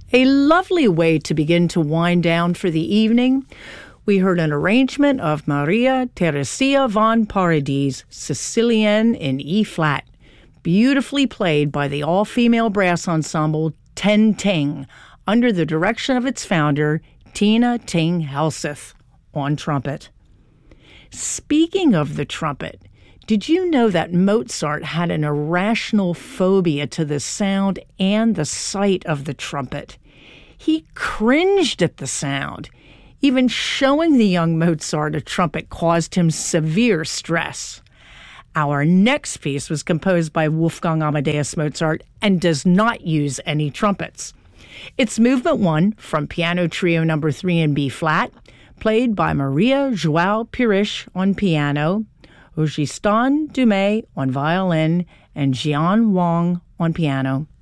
A lovely way to begin to wind down for the evening. We heard an arrangement of Maria Teresia von Paradis, Sicilienne in E-flat, beautifully played by the all-female brass ensemble Ten Ting, under the direction of its founder, Tina Ting Helseth, on trumpet. Speaking of the trumpet, did you know that Mozart had an irrational phobia to the sound and the sight of the trumpet? He cringed at the sound. Even showing the young Mozart a trumpet caused him severe stress. Our next piece was composed by Wolfgang Amadeus Mozart and does not use any trumpets. It's Movement 1 from Piano Trio No. 3 in B-flat, played by Maria João Pires on piano, Augustin Dumay on violin, and Jian Wang on piano.